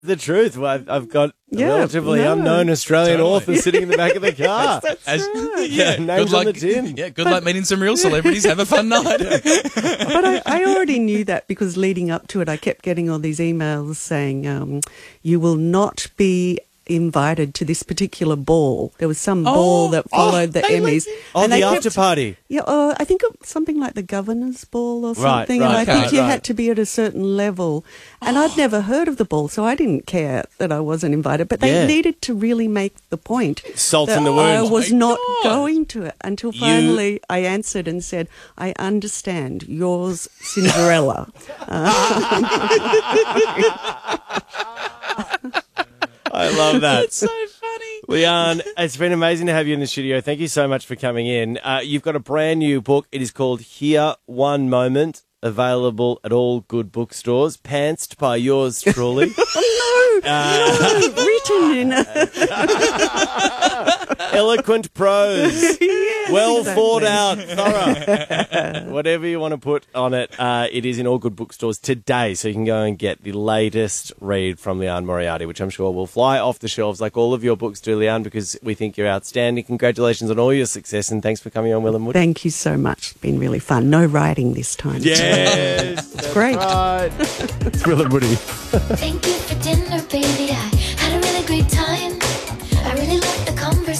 the truth. Well, I've got a relatively unknown Australian author sitting in the back of the car. That's right. Yeah, names on the tin. Yeah, good luck meeting some real celebrities. Have a fun night. But I already knew that because leading up to it, I kept getting all these emails saying, you will not be invited to this particular ball. There was some ball that followed the Emmys. The after party. Yeah, I think it was something like the governor's ball or something. Right, and I think you had to be at a certain level. And I'd never heard of the ball, so I didn't care that I wasn't invited. But they needed to really make the point Salt that in the wound. I was not going to it until finally I answered and said, I understand. Yours, Cinderella. I love that. That's so funny. Leanne, it's been amazing to have you in the studio. Thank you so much for coming in. You've got a brand new book. It is called Here One Moment, available at all good bookstores, pantsed by yours truly. Written in. Eloquent prose. Well exactly. thought out, thorough. Whatever you want to put on it, it is in all good bookstores today, so you can go and get the latest read from Leanne Moriarty, which I'm sure will fly off the shelves like all of your books do, Leanne, because we think you're outstanding. Congratulations on all your success, and thanks for coming on Will and Wood. Thank you so much. It's been really fun. No writing this time. Yes, it's great. Right. It's Will and Woody. Thank you for dinner, baby. I